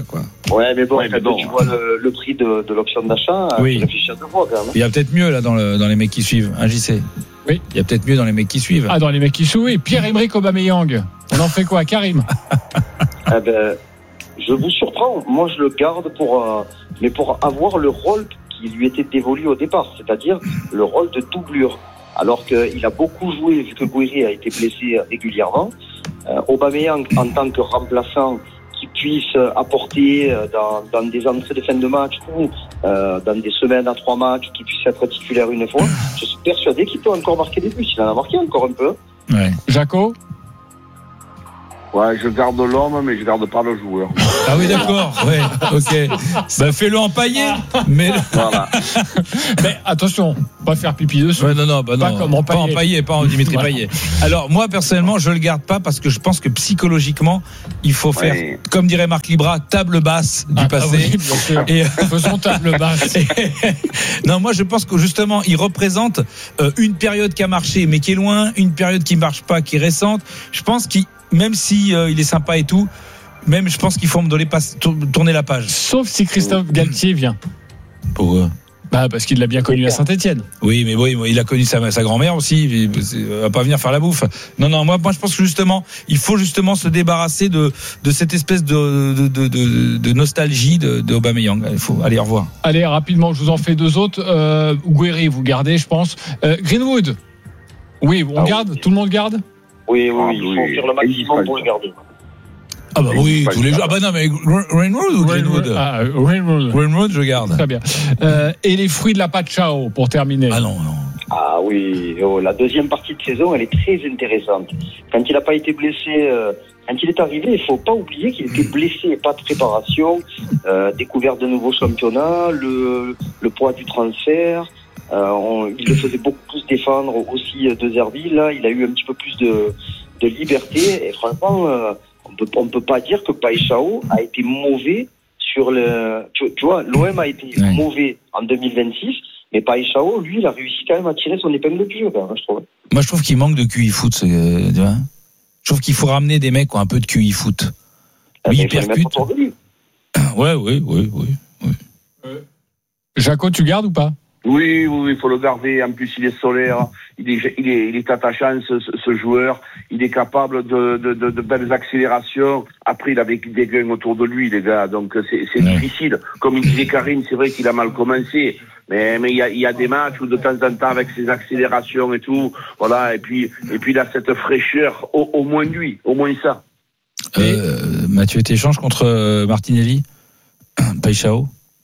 Ouais, mais bon, ouais, mais bon tu vois le, le prix de, de l'option d'achat, oui. tu réfléchis à deux fois quand même. Il y a peut-être mieux là dans, le, dans les mecs qui suivent, hein, J C. Oui. Il y a peut-être mieux dans les mecs qui suivent. Ah, dans les mecs qui suivent, oui. Pierre-Emerick Aubameyang. On en fait quoi, Karim? Eh ben, je vous surprends. Moi, je le garde pour, euh, mais pour avoir le rôle qui lui était dévolu au départ, c'est-à-dire le rôle de doublure. Alors qu'il a beaucoup joué, vu que Guiri a été blessé régulièrement. Euh, Aubameyang, en tant que remplaçant, qui puisse apporter dans, dans des entrées de fin de match ou euh, dans des semaines à trois matchs, qui puisse être titulaire une fois, je suis persuadé qu'il peut encore marquer des buts. Il en a marqué encore un peu. Ouais. Jaco? Ouais, je garde l'homme, mais je garde pas le joueur. Ah oui, d'accord. Ouais, ok. Bah, fais-le empailler. Mais voilà. Mais attention, pas faire pipi dessus. Ouais, non, non, bah pas non. Comme pas empailler, pas en Dimitri voilà. Payet. Alors moi, personnellement, je le garde pas parce que je pense que psychologiquement, il faut faire, ouais. comme dirait Marc Libra, table basse du ah, passé. Ah oui, bien sûr. Et faisons table basse. Non, moi, je pense que justement, il représente euh, une période qui a marché, mais qui est loin, une période qui marche pas, qui est récente. Je pense qu'il même si euh, il est sympa et tout, même je pense qu'il faut me donner pas, tourner la page. Sauf si Christophe Galtier vient. Pourquoi? Bah parce qu'il l'a bien connu à Saint-Etienne. Oui, mais oui, il a connu sa, sa grand-mère aussi. Il va pas venir faire la bouffe. Non, non, moi, moi, je pense que justement, il faut justement se débarrasser de de cette espèce de de de, de, de nostalgie de, de Aubameyang. Il faut aller au revoir. Allez, rapidement, je vous en fais deux autres. Euh, Guéry, vous gardez, je pense. Euh, Greenwood. Oui, on ah, garde. Oui. Tout le monde garde. Oui, oui, oui, il faut faire le maximum pour le garder. Ah bah oui, tous les jours. Ah bah non, mais Greenwood ou Greenwood? Ah, Greenwood. Greenwood, je garde. Très bien. Euh, et les fruits de la Pachao, pour terminer. Ah non, non. Ah oui, oh, la deuxième partie de saison, elle est très intéressante. Quand il n'a pas été blessé, euh, quand il est arrivé, il ne faut pas oublier qu'il était blessé, pas de préparation, euh, découverte de nouveaux championnats, le, le poids du transfert. Euh, on, il le faisait beaucoup plus défendre aussi de Zerbi. Là, il a eu un petit peu plus de, de liberté. Et franchement, euh, on peut, on peut pas dire que Paixão a été mauvais sur le. Tu, tu vois, l'O M a été ouais. mauvais en deux mille vingt-six, mais Paixão, lui, il a réussi quand même à tirer son épingle du jeu, je trouve. Moi, je trouve qu'il manque de Q I foot. Ce, tu vois, je trouve qu'il faut ramener des mecs qui ont un peu de Q I foot. Lui, il percute. Ouais, oui, oui, oui. oui. Euh, Jaco, tu gardes ou pas? Oui, oui, il faut le garder. En plus, il est solaire, il est, il est, il est attachant, ce, ce joueur. Il est capable de, de, de, de belles accélérations. Après, il avait des gains autour de lui, les gars. Donc, c'est, c'est ouais. difficile. Comme il disait Karine, c'est vrai qu'il a mal commencé. Mais, mais il y a, il y a des matchs où de temps en temps, avec ses accélérations et tout, voilà. Et puis, et puis, il a cette fraîcheur, au, au moins lui, au moins ça. Euh, Mathieu, t'échanges contre euh, Martinelli, Paixão.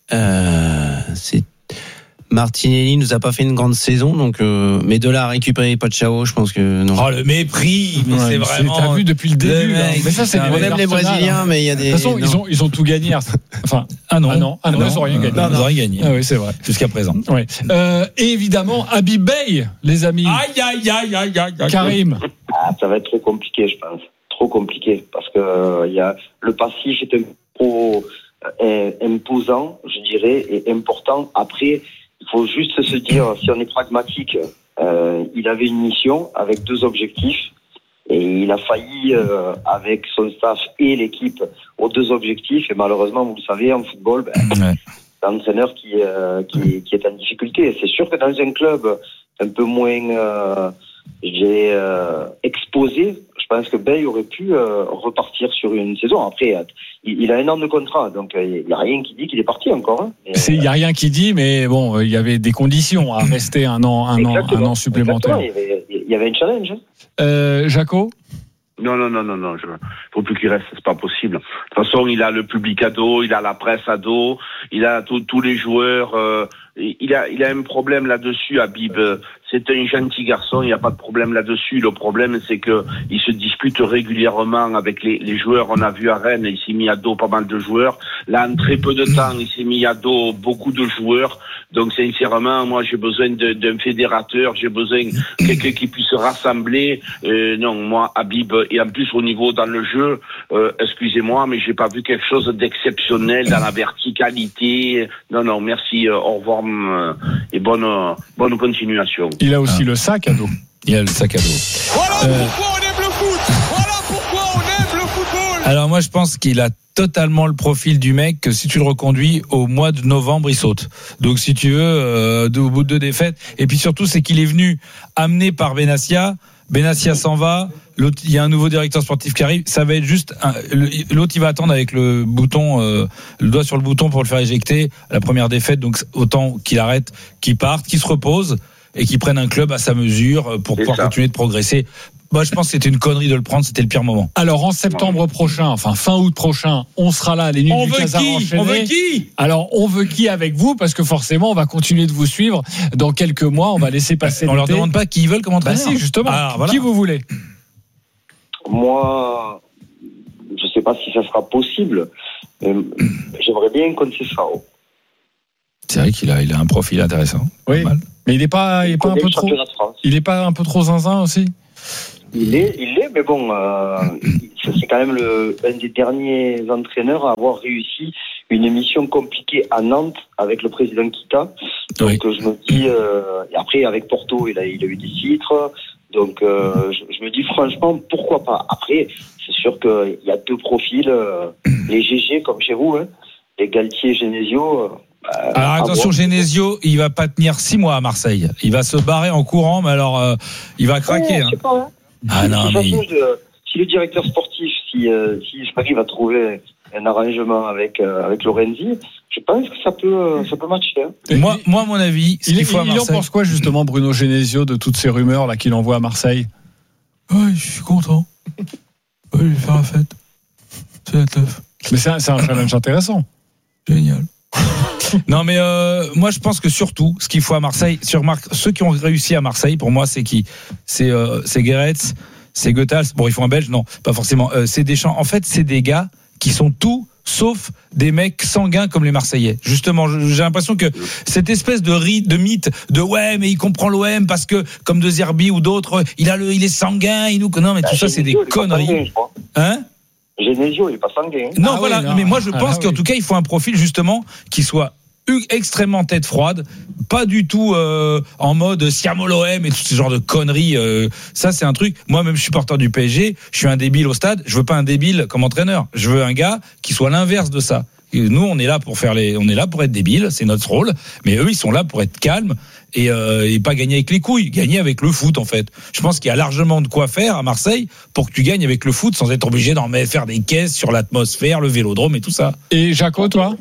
Euh, c'est Martinelli nous a pas fait une grande saison, donc euh, mais de là à récupérer Paixão, je pense que non. Oh le mépris, mais ouais, c'est vraiment. T'as vu depuis le début. Hein. Mais ça c'est on aime les Brésiliens, mais il y a des. De toute façon, ils ont ils ont tout gagné. Enfin, ah non, ah non, ah non, ils ont rien gagné. Ils ont rien gagné. Ah oui, c'est vrai. Jusqu'à présent. Ouais. Euh, et évidemment, Habib Beye, les amis. Aïe aïe aïe aïe aïe. Karim. Ah, ça va être trop compliqué, je pense. Trop compliqué parce que il euh, y a le passif est un peu euh, imposant, je dirais, et important. Après. Il faut juste se dire, si on est pragmatique, euh, il avait une mission avec deux objectifs et il a failli, euh, avec son staff et l'équipe, aux deux objectifs. Et malheureusement, vous le savez, en football, ben, ouais. c'est un entraîneur qui, euh, qui, qui est en difficulté. Et c'est sûr que dans un club un peu moins, euh, j'ai euh, exposé, je pense que Beye aurait pu euh, repartir sur une saison. Après, il, il a un an de contrat, donc il euh, n'y a rien qui dit qu'il est parti encore. Hein. Il n'y a rien qui dit, mais bon, il y avait des conditions à rester un an, un an, un an supplémentaire. Il y avait, il y avait un challenge. Euh, Jaco ? Non, non, non, non, non. Il faut plus qu'il reste, c'est pas possible. De toute façon, il a le public à dos, il a la presse à dos, il a tous les joueurs. Euh, il a, il a un problème là-dessus, Habib. C'est un gentil garçon, il n'y a pas de problème là-dessus. Le problème, c'est que il se dispute régulièrement avec les, les joueurs. On a vu à Rennes, il s'est mis à dos pas mal de joueurs. Là, en très peu de temps, il s'est mis à dos beaucoup de joueurs. Donc, sincèrement, moi, j'ai besoin de, d'un fédérateur, j'ai besoin de quelqu'un qui puisse rassembler. Euh, non, moi, Habib, et en plus au niveau dans le jeu, euh, excusez-moi, mais j'ai pas vu quelque chose d'exceptionnel dans la verticalité. Non, non, merci, euh, au revoir euh, et bonne, euh, bonne continuation. Il a aussi ah. le sac à dos. Il a le sac à dos. Voilà euh... pourquoi on aime le foot. Voilà pourquoi on aime le football. Alors moi je pense qu'il a totalement le profil du mec que si tu le reconduis au mois de novembre il saute. Donc si tu veux euh, au bout de deux défaites, et puis surtout c'est qu'il est venu amené par Benassia. Benassia s'en va, l'autre, il y a un nouveau directeur sportif qui arrive, ça va être juste un, l'autre il va attendre avec le bouton euh, le doigt sur le bouton pour le faire éjecter à la première défaite, donc autant qu'il arrête, qu'il parte, qu'il se repose et qu'il prenne un club à sa mesure pour pouvoir continuer de progresser. Moi, je pense que c'était une connerie de le prendre, c'était le pire moment. Alors, en septembre prochain, enfin fin août prochain, on sera là, les nuits on du Casar enchaînées. On veut qui Alors, on veut qui avec vous? Parce que forcément, on va continuer de vous suivre. Dans quelques mois, on va laisser passer on l'été. leur demande pas qui ils veulent comme entraîneur. Bah si, justement. Alors, voilà. Qui vous voulez? Moi, je sais pas si ça sera possible. Mais j'aimerais bien Conceição. C'est vrai qu'il a, il a un profil intéressant. Oui. Mais il est pas, il est pas un peu trop. Il est pas un peu trop zinzin aussi. Il est, il est, mais bon, euh, c'est quand même le, un des derniers entraîneurs à avoir réussi une mission compliquée à Nantes avec le président Kita. Donc oui. je me dis, euh, et après avec Porto, il a, il a eu des titres. Donc euh, je, je me dis franchement, pourquoi pas. Après, c'est sûr qu'il y a deux profils, euh, les G G comme chez vous, hein, les Galtier et Genesio. Euh, alors attention, Genesio, il va pas tenir six mois à Marseille. Il va se barrer en courant, mais alors euh, il va craquer. Ouais, je sais pas, hein. Ah non, mais... façon, je, si le directeur sportif, si, euh, si j'arrive à trouver un arrangement avec euh, avec Lorenzi, je pense que ça peut euh, ça peut matcher. Hein. Moi, moi, à mon avis, ce il, qu'il faut il, à Marseille. Il en pense quoi justement, Bruno Genesio, de toutes ces rumeurs là qu'il envoie à Marseille? Oui, je suis content. Oui, je vais faire la fête. C'est la teuf. Mais c'est un, c'est un challenge intéressant. Génial. Non mais euh, moi je pense que surtout ce qu'il faut à Marseille, sur Mar- ceux qui ont réussi à Marseille, pour moi c'est qui? C'est euh, c'est Guéretz, c'est Goethals. Bon, il faut un Belge, non, pas forcément. Euh, c'est Deschamps. En fait, c'est des gars qui sont tout sauf des mecs sanguins comme les Marseillais. Justement, j'ai l'impression que cette espèce de rite, de mythe, de ouais, mais il comprend l'O M parce que comme De Zerbi ou d'autres, il a le, il est sanguin, il nous, non mais tout bah, ça c'est des conneries. Hein? Genesio, il n'est pas sanguin. Non, ah voilà. Oui, non. Mais moi, je pense ah, qu'en oui. tout cas, il faut un profil justement qui soit extrêmement tête froide, pas du tout euh, en mode Siamo l'O M et tout ce genre de conneries. Euh, ça, c'est un truc. Moi-même, je suis supporter du P S G. Je suis un débile au stade. Je veux pas un débile comme entraîneur. Je veux un gars qui soit l'inverse de ça. Et nous, on est là pour faire les, on est là pour être débiles. C'est notre rôle. Mais eux, ils sont là pour être calmes et, euh, et pas gagner avec les couilles. Gagner avec le foot, en fait. Je pense qu'il y a largement de quoi faire à Marseille pour que tu gagnes avec le foot sans être obligé d'en faire des caisses sur l'atmosphère, le vélodrome et tout ça. Et Jaco, toi?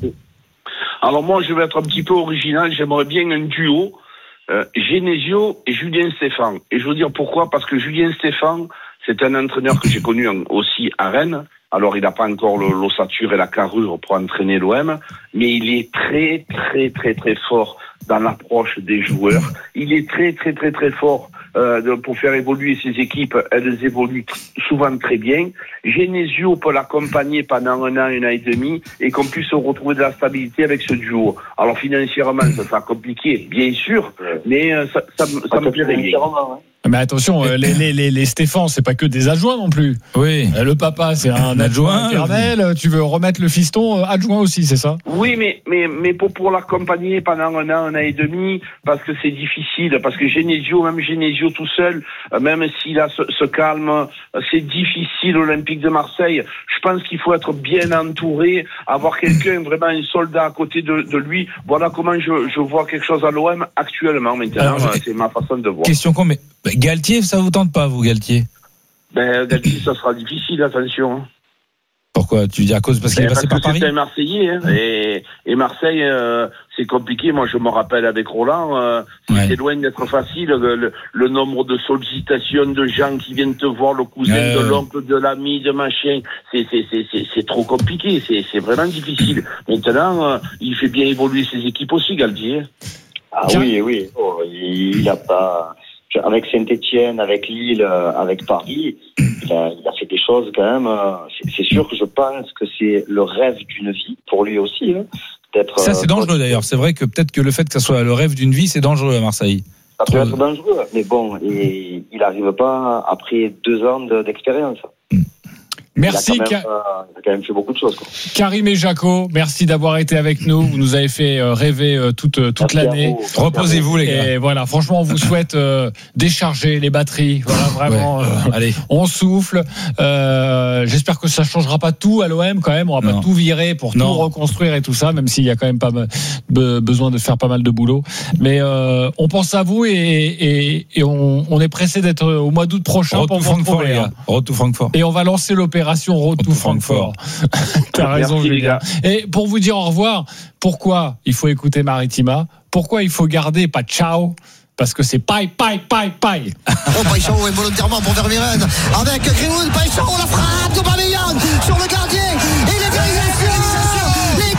Alors moi, je vais être un petit peu original. J'aimerais bien un duo euh, Genesio et Julien Stéphan. Et je veux dire pourquoi? Parce que Julien Stéphan, c'est un entraîneur que j'ai connu aussi à Rennes. Alors, il n'a pas encore le, l'ossature et la carrure pour entraîner l'O M, mais il est très, très, très, très fort dans l'approche des joueurs. Il est très, très, très, très fort euh, de, pour faire évoluer ses équipes. Elles évoluent t- souvent très bien. Genesio peut l'accompagner pendant un an, un an et demi, et qu'on puisse retrouver de la stabilité avec ce duo. Alors, financièrement, ça sera compliqué, bien sûr, mais euh, ça, ça, ça, ça me plairait bien. Mais attention, les, les, les, les Stéphans, c'est pas que des adjoints non plus. Oui. Le papa, c'est un adjoint éternel. Tu veux remettre le fiston adjoint aussi, c'est ça? Oui, mais, mais, mais pour, pour l'accompagner pendant un an, un an et demi, parce que c'est difficile, parce que Genesio, même Genesio tout seul, même s'il a ce, ce calme, c'est difficile, Olympique de Marseille. Je pense qu'il faut être bien entouré, avoir quelqu'un, vraiment un soldat à côté de, de lui. Voilà comment je, je vois quelque chose à l'O M actuellement, maintenant. Alors, c'est ma façon de voir. Question con, mais Galtier, ça vous tente pas, vous, Galtier? Ben, Galtier, ça sera difficile, attention. Pourquoi? Tu dis à cause parce qu'il ben, est passé par Paris? C'est un Marseillais, hein, et, et Marseille, euh, c'est compliqué. Moi, je me rappelle avec Roland, euh, ouais. c'est loin d'être facile. Le, le, le nombre de sollicitations de gens qui viennent te voir, le cousin euh... de l'oncle, de l'ami, de machin, c'est, c'est, c'est, c'est, c'est trop compliqué. C'est, c'est vraiment difficile. Maintenant, euh, il fait bien évoluer ses équipes aussi, Galtier. Ah oui, oui. Oh, il n'a pas... Avec Saint-Etienne, avec Lille, avec Paris, il a, il a fait des choses quand même. C'est, c'est sûr que je pense que c'est le rêve d'une vie pour lui aussi. Hein, d'être, ça, c'est dangereux d'ailleurs. C'est vrai que peut-être que le fait que ça soit le rêve d'une vie, c'est dangereux à Marseille. Ça peut être dangereux, mais bon, et il n'arrive pas après deux ans de, d'expérience. Merci. Il a, quand même, euh, il a quand même fait beaucoup de choses. Quoi. Karim et Jaco, merci d'avoir été avec nous. Vous nous avez fait rêver toute, toute l'année. Reposez-vous, les gars. Et voilà, franchement, on vous souhaite euh, décharger les batteries. Voilà, vraiment. Ouais. Euh, Allez. On souffle. Euh, j'espère que ça ne changera pas tout à l'O M quand même. On va non. pas tout virer pour non. tout reconstruire et tout ça, même s'il y a quand même pas mal, be, besoin de faire pas mal de boulot. Mais euh, on pense à vous et, et, et on, on est pressé d'être au mois d'août prochain Road pour to vous Francfort, retrouver. les gars. Road to Francfort. Et on va lancer l'opération Road, Road to, to Francfort. Francfort. T'as raison, Merci, Julien. Et pour vous dire au revoir, pourquoi il faut écouter Maritima? Pourquoi il faut garder pas ciao? Parce que c'est paille, paille, paille, paille. Oh, Paixão involontairement pour Vermeeren avec Greenwood. Paixão, la frappe d'Aubameyang sur le gardien et l'égalisation.